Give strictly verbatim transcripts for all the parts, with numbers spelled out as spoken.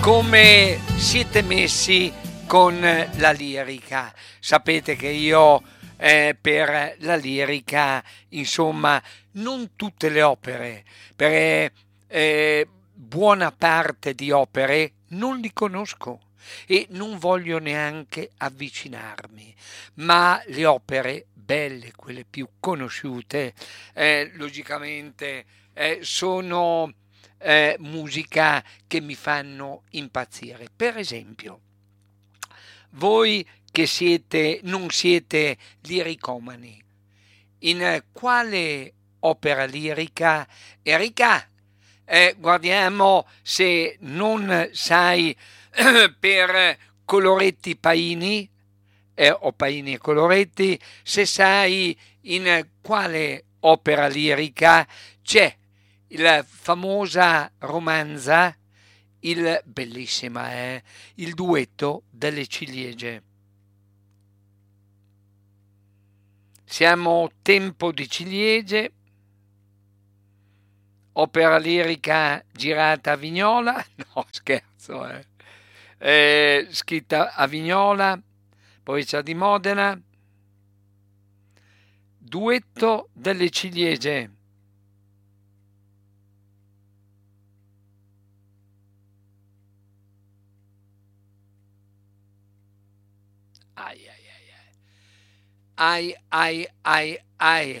come siete messi con la lirica? Sapete che io eh, per la lirica, insomma, non tutte le opere, per eh, buona parte di opere non li conosco e non voglio neanche avvicinarmi, ma le opere belle, quelle più conosciute, eh, logicamente eh, sono eh, musica che mi fanno impazzire. Per esempio, voi che siete, non siete liricomani, in quale opera lirica, Erika, eh, guardiamo se non sai per Coloretti Paini, eh, o Paini e Coloretti, se sai in quale opera lirica c'è la famosa romanza, il bellissima eh, il duetto delle ciliegie. Siamo Tempo di ciliegie, opera lirica girata a Vignola, no scherzo, eh. Eh, scritta a Vignola, provincia di Modena, duetto delle ciliegie. Ai ai ai ai ai ai ai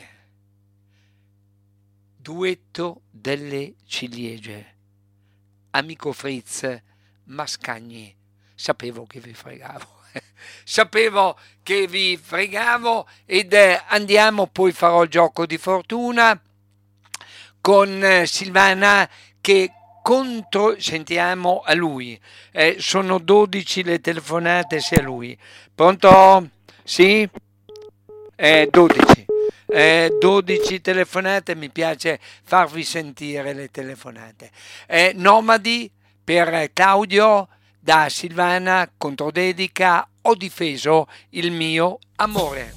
duetto delle ciliegie. Amico Fritz Mascagni, sapevo che vi fregavo. Sapevo che vi fregavo ed eh, andiamo, poi farò il gioco di fortuna con eh, Silvana che contro, sentiamo a lui, eh, sono dodici le telefonate sia lui. Pronto? Sì? Eh, dodici. Eh, dodici telefonate, mi piace farvi sentire le telefonate. Eh, Nomadi per Claudio, da Silvana, controdedica, ho difeso il mio amore.